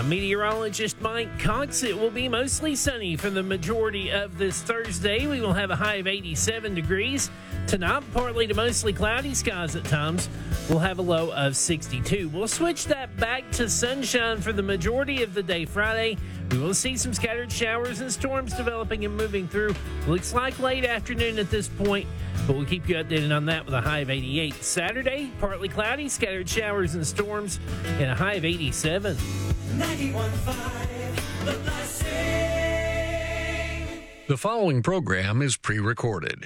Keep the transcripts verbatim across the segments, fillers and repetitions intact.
I'm meteorologist Mike Cox. It will be mostly sunny for the majority of this Thursday. We will have a high of eighty-seven degrees. Tonight, partly to mostly cloudy skies at times. We'll have a low of sixty-two. We'll switch that back to sunshine for the majority of the day Friday. We will see some scattered showers and storms developing and moving through. Looks like late afternoon at this point, but we'll keep you updated on that with a high of eighty-eight. Saturday, partly cloudy, scattered showers and storms, and a high of eighty-seven. ninety-one point five, The Blessing. The following program is pre-recorded.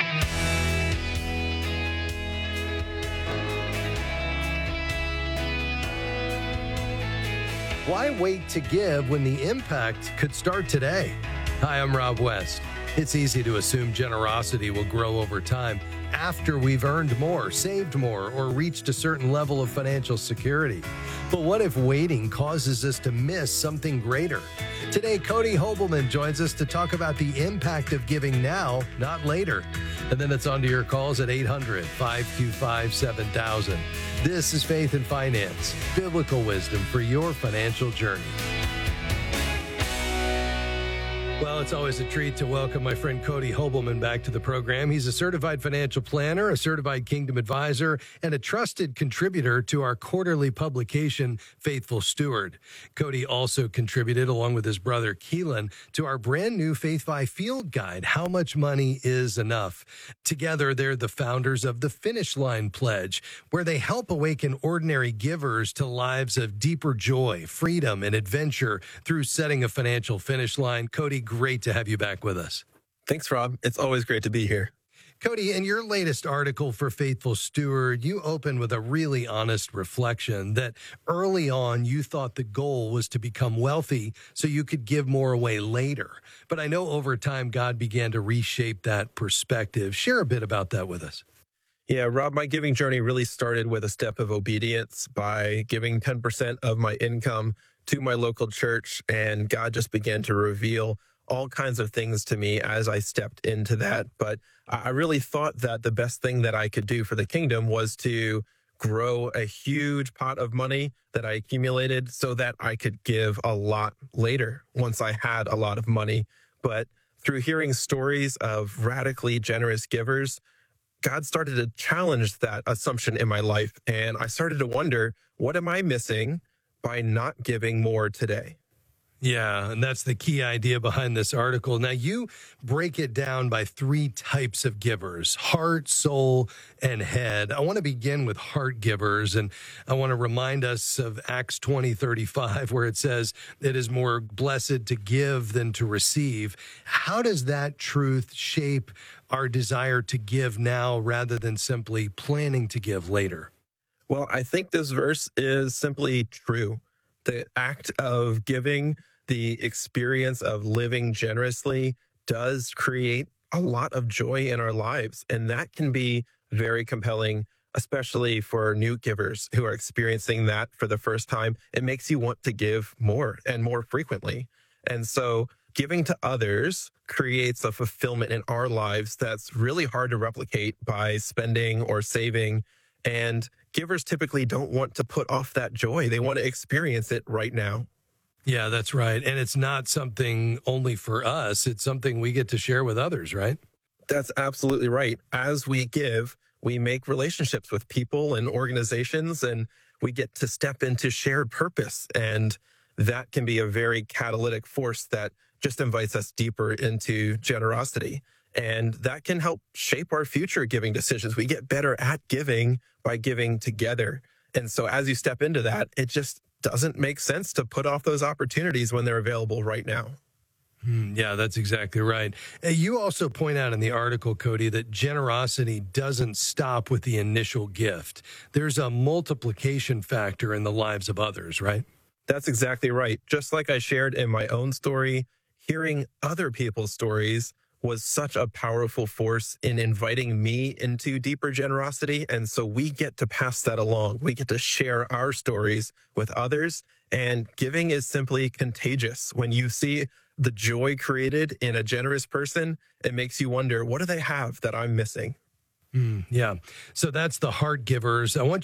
Why wait to give when the impact could start today? Hi, I'm Rob West. It's easy to assume generosity will grow over time after we've earned more, saved more, or reached a certain level of financial security. But what if waiting causes us to miss something greater? Today, Cody Hobelman joins us to talk about the impact of giving now, not later. And then it's on to your calls at eight hundred, five two five, seven thousand. This is Faith and Finance, biblical wisdom for your financial journey. Well, it's always a treat to welcome my friend Cody Hobelman back to the program. He's a certified financial planner, a certified Kingdom advisor, and a trusted contributor to our quarterly publication, Faithful Steward. Cody also contributed, along with his brother Keelan, to our brand new Faith by Field Guide, How Much Money is Enough. Together, they're the founders of the Finish Line Pledge, where they help awaken ordinary givers to lives of deeper joy, freedom, and adventure through setting a financial finish line. Cody, great to have you back with us. Thanks, Rob. It's always great to be here. Cody, in your latest article for Faithful Steward, you open with a really honest reflection that early on you thought the goal was to become wealthy so you could give more away later. But I know over time God began to reshape that perspective. Share a bit about that with us. Yeah, Rob, my giving journey really started with a step of obedience by giving ten percent of my income to my local church, and God just began to reveal all kinds of things to me as I stepped into that. But I really thought that the best thing that I could do for the kingdom was to grow a huge pot of money that I accumulated so that I could give a lot later once I had a lot of money. But through hearing stories of radically generous givers, God started to challenge that assumption in my life. And I started to wonder, what am I missing by not giving more today? Yeah, and that's the key idea behind this article. Now, you break it down by three types of givers: heart, soul, and head. I want to begin with heart givers, and I want to remind us of Acts twenty thirty-five, where it says, it is more blessed to give than to receive. How does that truth shape our desire to give now rather than simply planning to give later? Well, I think this verse is simply true. The act of giving, the experience of living generously does create a lot of joy in our lives. And that can be very compelling, especially for new givers who are experiencing that for the first time. It makes you want to give more and more frequently. And so giving to others creates a fulfillment in our lives that's really hard to replicate by spending or saving. And givers typically don't want to put off that joy. They want to experience it right now. Yeah, that's right. And it's not something only for us. It's something we get to share with others, right? That's absolutely right. As we give, we make relationships with people and organizations, and we get to step into shared purpose. And that can be a very catalytic force that just invites us deeper into generosity. And that can help shape our future giving decisions. We get better at giving by giving together. And so as you step into that, it just doesn't make sense to put off those opportunities when they're available right now. Hmm, yeah, that's exactly right. Uh, You also point out in the article, Cody, that generosity doesn't stop with the initial gift. There's a multiplication factor in the lives of others, right? That's exactly right. Just like I shared in my own story, hearing other people's stories was such a powerful force in inviting me into deeper generosity. And so we get to pass that along. We get to share our stories with others. And giving is simply contagious. When you see the joy created in a generous person, it makes you wonder, what do they have that I'm missing? Mm, yeah. So that's the heart givers. I want